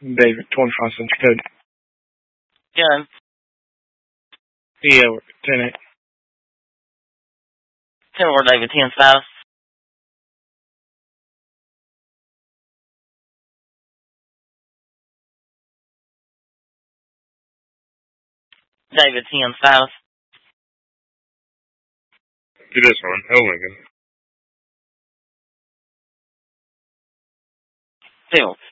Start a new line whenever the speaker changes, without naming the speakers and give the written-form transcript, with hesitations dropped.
David, 25 cents code.
Yeah.
Yeah, 10-8.
10-4, David, 10-5. David, 10-5.
Do this one. Oh, Lincoln.
2.